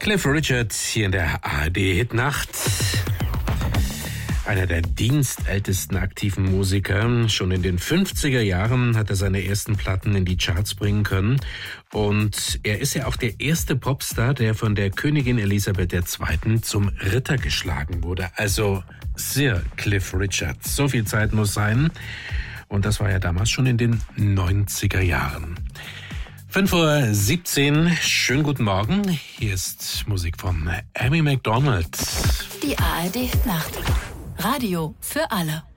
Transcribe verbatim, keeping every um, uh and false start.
Cliff Richard hier in der A R D-Hitnacht. Einer der dienstältesten aktiven Musiker. Schon in den fünfziger Jahren hat er seine ersten Platten in die Charts bringen können. Und er ist ja auch der erste Popstar, der von der Königin Elisabeth der Zweite zum Ritter geschlagen wurde. Also Sir Cliff Richard. So viel Zeit muss sein. Und das war ja damals schon in den neunziger Jahren. fünf Uhr siebzehn, schönen guten Morgen. Hier ist Musik von Amy Macdonald. Die A R D-Nacht. Radio für alle.